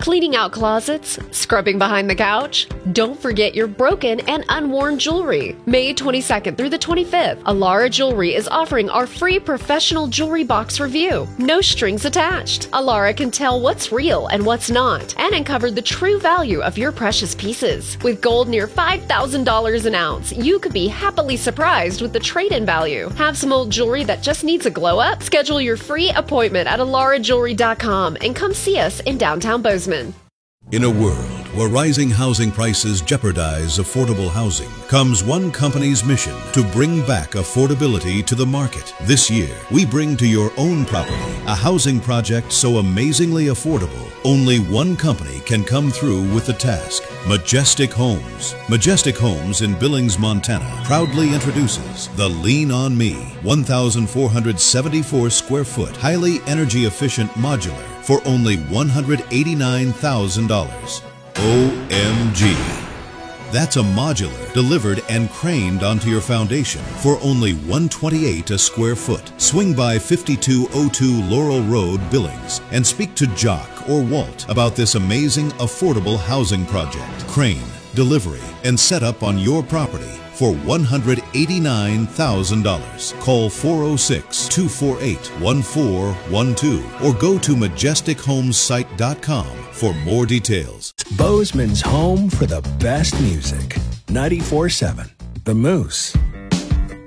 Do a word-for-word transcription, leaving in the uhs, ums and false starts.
Cleaning out closets? Scrubbing behind the couch? Don't forget your broken and unworn jewelry. May twenty-second through the twenty-fifth, Alara Jewelry is offering our free professional jewelry box review. No strings attached. Alara can tell what's real and what's not, and uncover the true value of your precious pieces. With gold near five thousand dollars an ounce, you could be happily surprised with the trade-in value. Have some old jewelry that just needs a glow up? Schedule your free appointment at alara jewelry dot com and come see us in downtown Bozeman. In a world where rising housing prices jeopardize affordable housing, comes one company's mission to bring back affordability to the market. This year, we bring to your own property a housing project so amazingly affordable, only one company can come through with the task: Majestic Homes. Majestic Homes in Billings, Montana proudly introduces the Lean On Me one thousand four hundred seventy-four square foot highly energy efficient modular for only one hundred eighty-nine thousand dollars. O M G. That's a modular delivered and craned onto your foundation for only one hundred twenty-eight dollars a square foot. Swing by fifty-two oh two Laurel Road, Billings, and speak to Jock or Walt about this amazing affordable housing project. Crane, delivery, and setup on your property for one hundred eighty-nine thousand dollars. Call four oh six, two four eight, one four one two or go to majestic homes site dot com for more details. Bozeman's home for the best music. ninety-four seven The Moose.